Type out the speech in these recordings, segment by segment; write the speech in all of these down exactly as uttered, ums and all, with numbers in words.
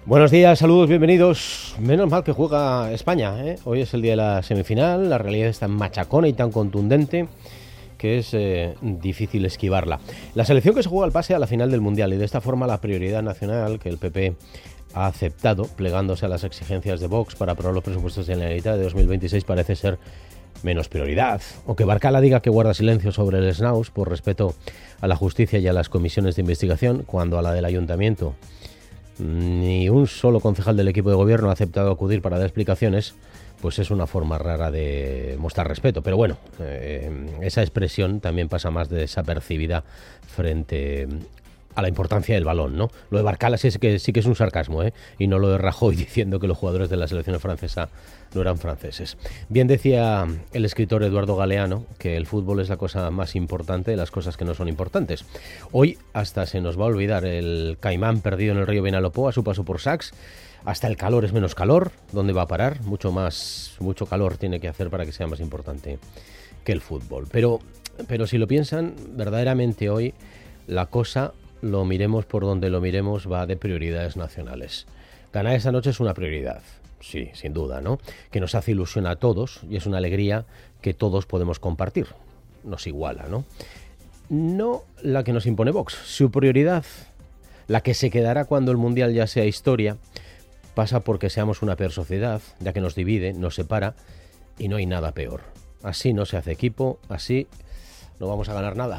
Buenos días, saludos, bienvenidos. Menos mal que juega España, ¿eh? Hoy es el día de la semifinal, la realidad es tan machacona y tan contundente que es eh, difícil esquivarla. La selección que se juega el pase a la final del Mundial, y de esta forma la prioridad nacional que el P P ha aceptado, plegándose a las exigencias de Vox para aprobar los presupuestos de la Generalitat de dos mil veintiséis, parece ser menos prioridad. O que Barcala diga que guarda silencio sobre el S N A U S por respeto a la justicia y a las comisiones de investigación, cuando a la del ayuntamiento ni un solo concejal del equipo de gobierno ha aceptado acudir para dar explicaciones, pues es una forma rara de mostrar respeto. Pero bueno, eh, esa expresión también pasa más desapercibida frente a la importancia del balón, ¿no? Lo de Barcala sí, es que, sí que es un sarcasmo, ¿eh? Y no lo de Rajoy diciendo que los jugadores de la selección francesa no eran franceses. Bien decía el escritor Eduardo Galeano que el fútbol es la cosa más importante de las cosas que no son importantes. Hoy hasta se nos va a olvidar el caimán perdido en el río Vinalopó a su paso por Sax. Hasta el calor es menos calor. ¿Dónde va a parar? Mucho más, mucho calor tiene que hacer para que sea más importante que el fútbol. Pero, pero si lo piensan, verdaderamente hoy la cosa, lo miremos por donde lo miremos, va de prioridades nacionales. Ganar esta noche es una prioridad, sí, sin duda, ¿no? Que nos hace ilusión a todos y es una alegría que todos podemos compartir. Nos iguala, ¿no? No la que nos impone Vox. Su prioridad, la que se quedará cuando el Mundial ya sea historia, pasa porque seamos una peor sociedad, ya que nos divide, nos separa, y no hay nada peor. Así no se hace equipo, así no vamos a ganar nada.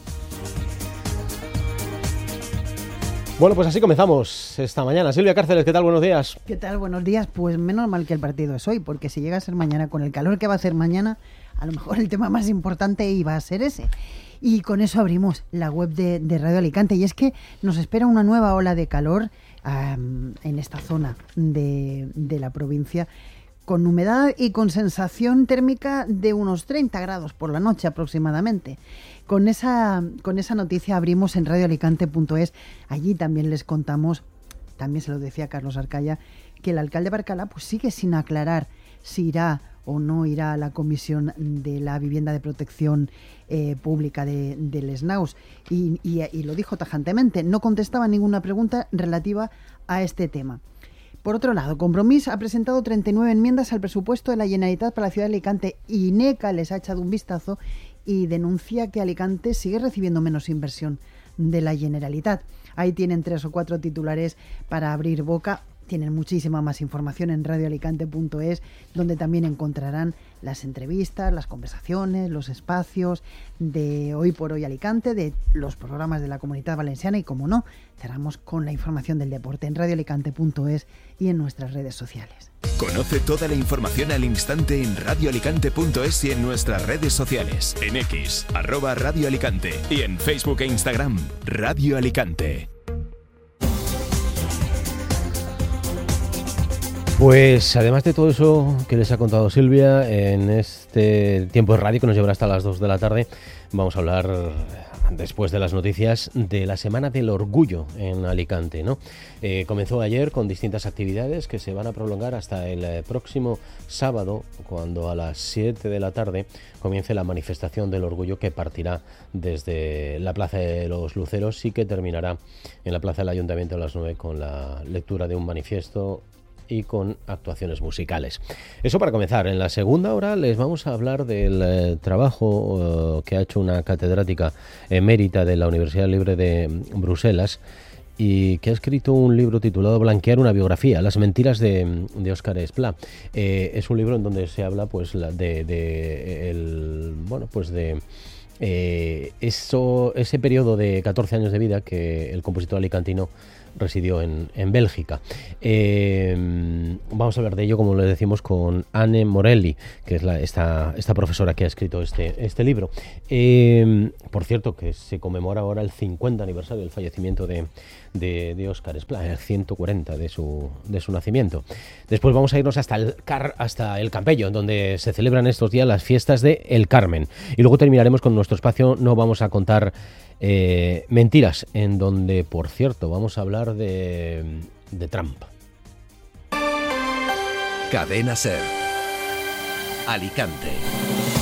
Bueno, pues así comenzamos esta mañana. Silvia Cárceles, ¿qué tal? Buenos días. ¿Qué tal? Buenos días. Pues menos mal que el partido es hoy, porque si llega a ser mañana, con el calor que va a hacer mañana, a lo mejor el tema más importante iba a ser ese. Y con eso abrimos la web de, de Radio Alicante. Y es que nos espera una nueva ola de calor um, en esta zona de, de la provincia, con humedad y con sensación térmica de unos treinta grados por la noche aproximadamente. Con esa, con esa noticia abrimos en radio alicante punto es. Allí también les contamos, también se lo decía Carlos Arcaya, que el alcalde Barcala pues sigue sin aclarar si irá o no irá a la Comisión de la Vivienda de Protección eh, Pública de, del S N A U S. Y, y, y lo dijo tajantemente, no contestaba ninguna pregunta relativa a este tema. Por otro lado, Compromís ha presentado treinta y nueve enmiendas al presupuesto de la Generalitat para la ciudad de Alicante y INECA les ha echado un vistazo y denuncia que Alicante sigue recibiendo menos inversión de la Generalitat. Ahí tienen tres o cuatro titulares para abrir boca. Tienen muchísima más información en radio alicante punto es, donde también encontrarán las entrevistas, las conversaciones, los espacios de Hoy por Hoy Alicante, de los programas de la Comunidad Valenciana y, como no, cerramos con la información del deporte en radio alicante punto es y en nuestras redes sociales. Conoce toda la información al instante en radio alicante punto es y en nuestras redes sociales. En X, arroba Radio Alicante, y en Facebook e Instagram, Radio Alicante. Pues además de todo eso que les ha contado Silvia, en este tiempo de radio que nos llevará hasta las dos de la tarde, vamos a hablar, después de las noticias, de la Semana del Orgullo en Alicante, ¿no? Eh, comenzó ayer con distintas actividades que se van a prolongar hasta el eh, próximo sábado, cuando a las siete de la tarde comience la manifestación del orgullo, que partirá desde la Plaza de los Luceros y que terminará en la Plaza del Ayuntamiento a las nueve con la lectura de un manifiesto y con actuaciones musicales. Eso para comenzar. En la segunda hora les vamos a hablar del eh, trabajo eh, que ha hecho una catedrática emérita de la Universidad Libre de Bruselas y que ha escrito un libro titulado Blanquear una biografía, las mentiras de, de Óscar Esplá. Eh, es un libro en donde se habla pues de, de el, bueno pues de eh, eso, ese periodo de catorce años de vida que el compositor alicantino residió en, en Bélgica. Eh, vamos a hablar de ello, como les decimos, con Anne Morelli, que es la, esta, esta profesora que ha escrito este, este libro. Eh, por cierto, que se conmemora ahora el cincuenta aniversario del fallecimiento de, de, de Óscar Esplá, el ciento cuarenta de su, de su nacimiento. Después vamos a irnos hasta el, Car, hasta el Campello, donde se celebran estos días las fiestas de El Carmen. Y luego terminaremos con nuestro espacio No Vamos a Contar Eh, Mentiras, en donde, por cierto, vamos a hablar de, de Trump. Cadena SER. Alicante.